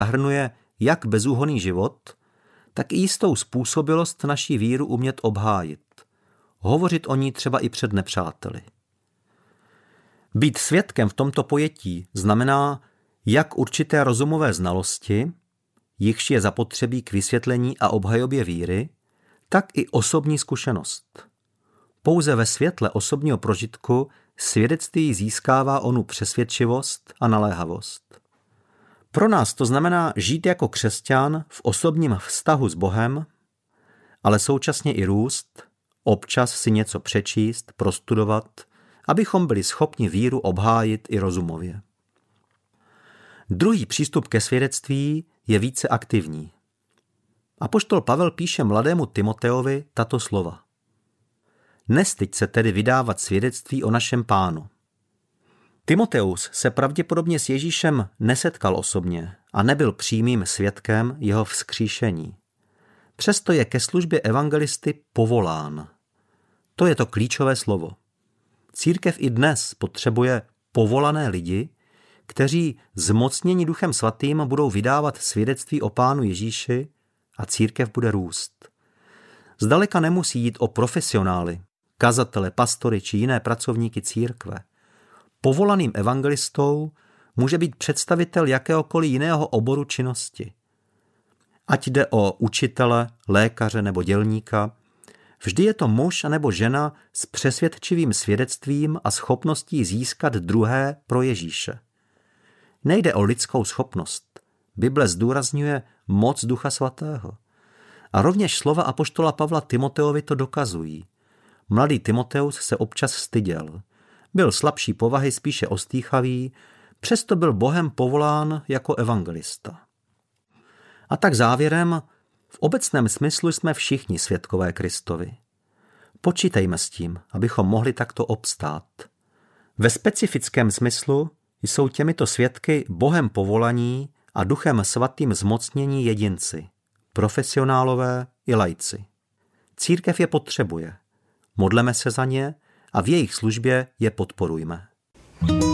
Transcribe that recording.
zahrnuje jak bezúhonný život, tak i jistou způsobilost naší víru umět obhájit. Hovořit o ní třeba i před nepřáteli. Být svědkem v tomto pojetí znamená jak určité rozumové znalosti, jichž je zapotřebí k vysvětlení a obhajobě víry, tak i osobní zkušenost. Pouze ve světle osobního prožitku svědectví získává onu přesvědčivost a naléhavost. Pro nás to znamená žít jako křesťan v osobním vztahu s Bohem, ale současně i růst, občas si něco přečíst, prostudovat, abychom byli schopni víru obhájit i rozumově. Druhý přístup ke svědectví je více aktivní. Apoštol Pavel píše mladému Timoteovi tato slova. Nestyď se tedy vydávat svědectví o našem Pánu. Timoteus se pravděpodobně s Ježíšem nesetkal osobně a nebyl přímým svědkem jeho vzkříšení. Přesto je ke službě evangelisty povolán. To je to klíčové slovo. Církev i dnes potřebuje povolané lidi, kteří zmocněni Duchem Svatým budou vydávat svědectví o Pánu Ježíši a církev bude růst. Zdaleka nemusí jít o profesionály, kazatele, pastory či jiné pracovníky církve. Povolaným evangelistou může být představitel jakéhokoliv jiného oboru činnosti. Ať jde o učitele, lékaře nebo dělníka, vždy je to muž anebo žena s přesvědčivým svědectvím a schopností získat druhé pro Ježíše. Nejde o lidskou schopnost. Bible zdůrazňuje moc Ducha Svatého. A rovněž slova apoštola Pavla Timoteovi to dokazují. Mladý Timoteus se občas styděl. Byl slabší povahy, spíše ostýchavý, přesto byl Bohem povolán jako evangelista. A tak závěrem, v obecném smyslu jsme všichni svědkové Kristovi. Počítejme s tím, abychom mohli takto obstát. Ve specifickém smyslu jsou těmito svědky Bohem povolaní a Duchem Svatým zmocnění jedinci, profesionálové i laici. Církev je potřebuje. Modleme se za ně a v jejich službě je podporujme.